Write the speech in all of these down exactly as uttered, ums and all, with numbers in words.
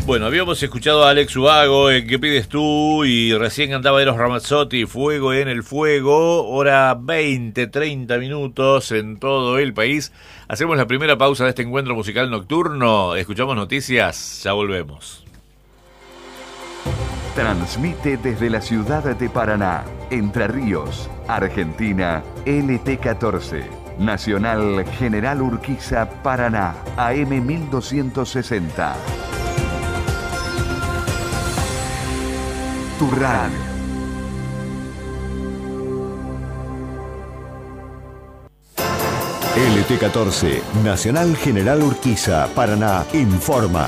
Bueno, habíamos escuchado a Alex Ubago en ¿Qué pides tú? Y recién cantaba Eros Ramazzotti, Fuego en el Fuego, hora veinte, treinta minutos en todo el país. Hacemos la primera pausa de este encuentro musical nocturno, escuchamos noticias, ya volvemos. Transmite desde la ciudad de Paraná, Entre Ríos, Argentina, L T catorce, Nacional General Urquiza, Paraná, A M mil doscientos sesenta. Tu radio. L T catorce, Nacional General Urquiza, Paraná, informa.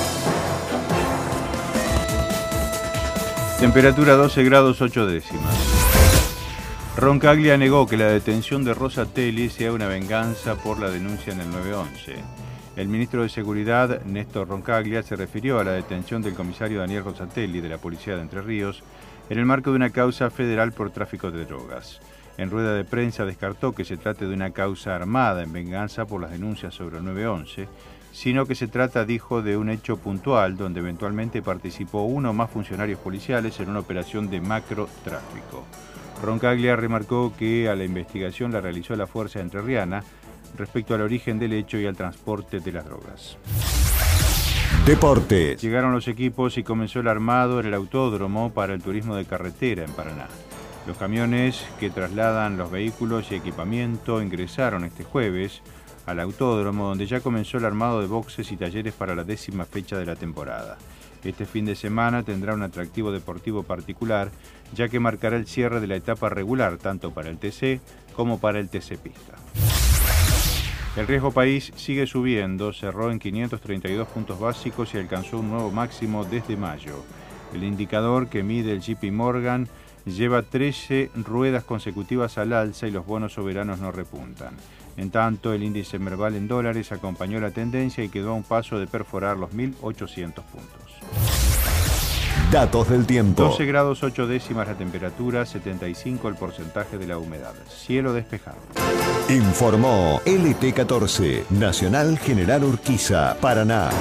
Temperatura doce grados ocho décimas. Roncaglia negó que la detención de Rosatelli sea una venganza por la denuncia en el nueve once. El ministro de Seguridad, Néstor Roncaglia, se refirió a la detención del comisario Daniel Rosatelli de la Policía de Entre Ríos en el marco de una causa federal por tráfico de drogas. En rueda de prensa descartó que se trate de una causa armada en venganza por las denuncias sobre el nueve once, sino que se trata, dijo, de un hecho puntual donde eventualmente participó uno o más funcionarios policiales en una operación de macrotráfico. Roncaglia remarcó que a la investigación la realizó la Fuerza Entrerriana respecto al origen del hecho y al transporte de las drogas. Deportes. Llegaron los equipos y comenzó el armado en el autódromo para el turismo de carretera en Paraná. Los camiones que trasladan los vehículos y equipamiento ingresaron este jueves al autódromo, donde ya comenzó el armado de boxes y talleres para la décima fecha de la temporada. Este fin de semana tendrá un atractivo deportivo particular, ya que marcará el cierre de la etapa regular, tanto para el T C como para el T C Pista. El riesgo país sigue subiendo, cerró en quinientos treinta y dos puntos básicos y alcanzó un nuevo máximo desde mayo. El indicador que mide el J P Morgan lleva trece ruedas consecutivas al alza y los bonos soberanos no repuntan. En tanto, el índice Merval en dólares acompañó la tendencia y quedó a un paso de perforar los mil ochocientos puntos. Datos del tiempo. doce grados ocho décimas la temperatura, setenta y cinco el porcentaje de la humedad. Cielo despejado. Informó L T catorce, Nacional General Urquiza, Paraná.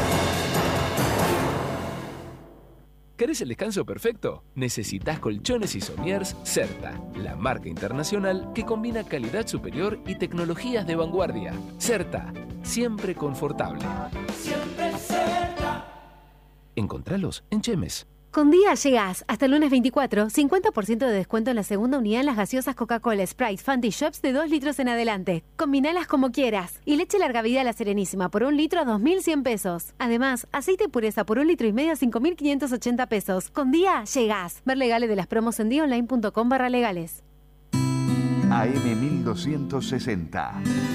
¿Querés el descanso perfecto? Necesitas colchones y somiers Certa, la marca internacional que combina calidad superior y tecnologías de vanguardia. Certa, siempre confortable. Siempre Certa. Encontralos en Chemes. Con Día llegás hasta el lunes veinticuatro, cincuenta por ciento de descuento en la segunda unidad en las gaseosas Coca-Cola, Sprite, Fanta y Shops de dos litros en adelante. Combinalas como quieras. Y leche larga vida a La Serenísima por un litro a dos mil cien pesos. Además, aceite pureza por un litro y medio a cinco mil quinientos ochenta pesos. Con Día llegás. Ver legales de las promos en dionline.com barra legales. A M mil doscientos sesenta.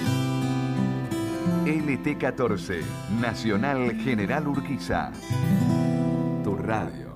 L T catorce, Nacional General Urquiza. Tu radio.